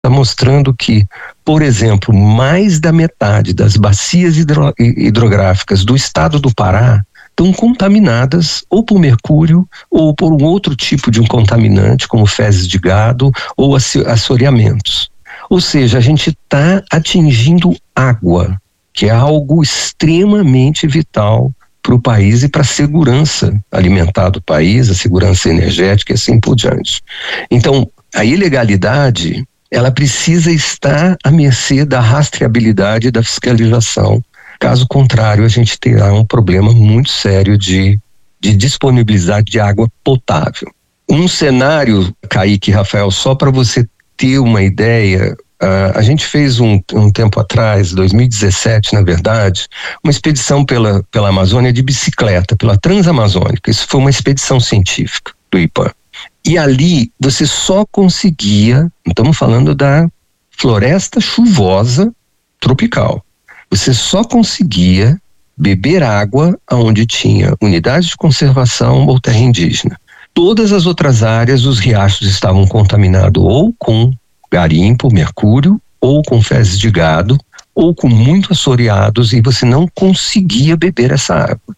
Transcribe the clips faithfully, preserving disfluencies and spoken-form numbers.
está mostrando que, por exemplo, mais da metade das bacias hidro, hidrográficas do estado do Pará estão contaminadas ou por mercúrio ou por um outro tipo de um contaminante, como fezes de gado ou assoreamentos. Ou seja, a gente está atingindo água, que é algo extremamente vital para o país e para a segurança alimentar do país, a segurança energética e assim por diante. Então, a ilegalidade, ela precisa estar à mercê da rastreabilidade e da fiscalização. Caso contrário, a gente terá um problema muito sério de, de disponibilidade de água potável. Um cenário, Kaique e Rafael, só para você ter uma ideia, uh, a gente fez um, um tempo atrás, dois mil e dezessete, na verdade, uma expedição pela, pela Amazônia de bicicleta, pela Transamazônica. Isso foi uma expedição científica do I P A. E ali você só conseguia, estamos falando da floresta chuvosa tropical, você só conseguia beber água onde tinha unidades de conservação ou terra indígena. Todas as outras áreas, os riachos estavam contaminados ou com garimpo, mercúrio, ou com fezes de gado, ou com muito assoreados, e você não conseguia beber essa água.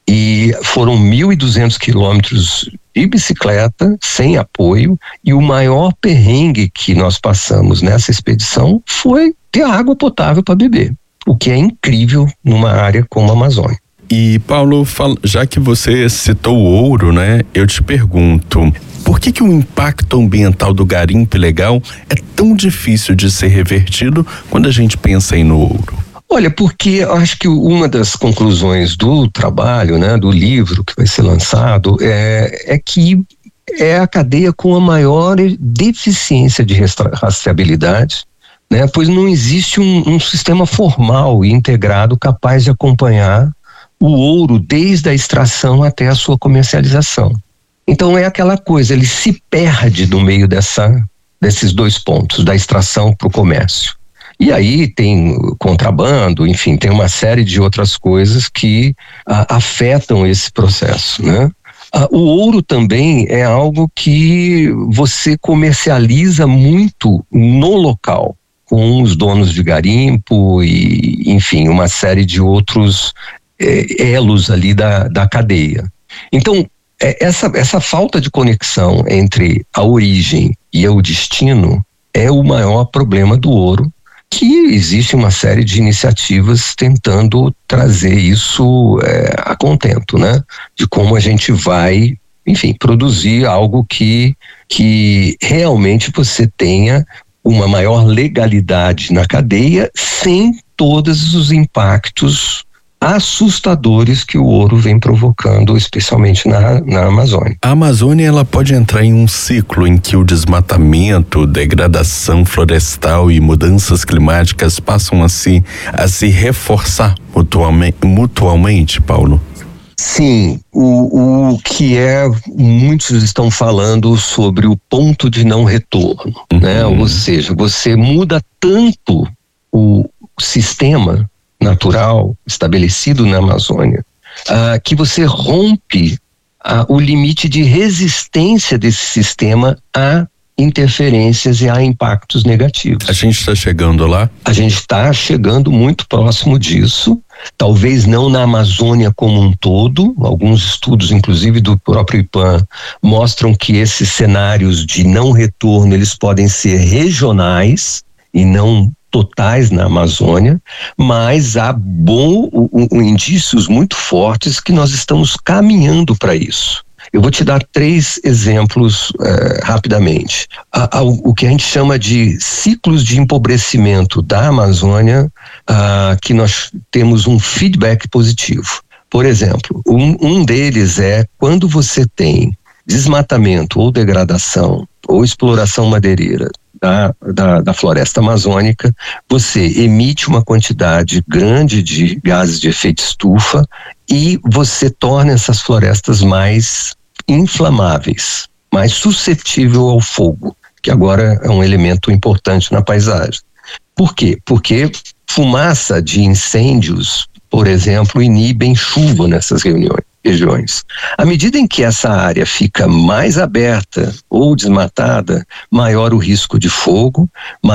E foram mil e duzentos quilômetros de bicicleta, sem apoio, e o maior perrengue que nós passamos nessa expedição foi ter água potável para beber, o que é incrível numa área como a Amazônia. E Paulo, já que você citou o ouro, né, eu te pergunto, por que que o impacto ambiental do garimpo ilegal é tão difícil de ser revertido quando a gente pensa em no ouro? Olha, porque eu acho que uma das conclusões do trabalho, né, do livro que vai ser lançado, é, é que é a cadeia com a maior deficiência de rastreabilidade, né, pois não existe um, um sistema formal e integrado capaz de acompanhar o ouro desde a extração até a sua comercialização. Então é aquela coisa, ele se perde no meio dessa, desses dois pontos, da extração para o comércio. E aí tem contrabando, enfim, tem uma série de outras coisas que ah, afetam esse processo, né? Ah, o ouro também é algo que você comercializa muito no local, com os donos de garimpo e, enfim, uma série de outros eh, elos ali da, da cadeia. Então, eh, essa, essa falta de conexão entre a origem e o destino é o maior problema do ouro, que existe uma série de iniciativas tentando trazer isso é, a contento, né? De como a gente vai, enfim, produzir algo que, que realmente você tenha uma maior legalidade na cadeia sem todos os impactos assustadores que o ouro vem provocando, especialmente na, na Amazônia. A Amazônia, ela pode entrar em um ciclo em que o desmatamento, degradação florestal e mudanças climáticas passam a se, a se reforçar mutuamente, mutualmente, Paulo? Sim, o, o que é, muitos estão falando sobre o ponto de não retorno, uhum. né? Ou seja, você muda tanto o sistema natural estabelecido na Amazônia, uh, que você rompe uh, o limite de resistência desse sistema a interferências e a impactos negativos. A gente está chegando lá? A gente está chegando muito próximo disso, talvez não na Amazônia como um todo. Alguns estudos, inclusive do próprio I P A M, mostram que esses cenários de não retorno, eles podem ser regionais e não totais na Amazônia, mas há bom, um, um, indícios muito fortes que nós estamos caminhando para isso. Eu vou te dar três exemplos eh, rapidamente. A, a, o que a gente chama de ciclos de empobrecimento da Amazônia, ah, que nós temos um feedback positivo. Por exemplo, um, um deles é quando você tem desmatamento ou degradação ou exploração madeireira Da, da, da floresta amazônica, você emite uma quantidade grande de gases de efeito estufa e você torna essas florestas mais inflamáveis, mais suscetíveis ao fogo, que agora é um elemento importante na paisagem. Por quê? Porque fumaça de incêndios, por exemplo, inibem chuva nessas reuniões. regiões. À medida em que essa área fica mais aberta ou desmatada, maior o risco de fogo,